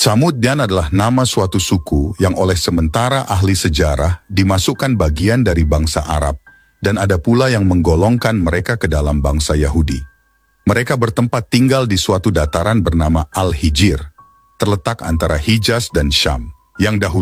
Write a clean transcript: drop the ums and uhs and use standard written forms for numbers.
Samudyan adalah nama suatu suku yang oleh sementara ahli sejarah dimasukkan bagian dari bangsa Arab, dan ada pula yang menggolongkan mereka ke dalam bangsa Yahudi. Mereka bertempat tinggal di suatu dataran bernama Al-Hijr, terletak antara Hijaz dan Syam, yang dahulu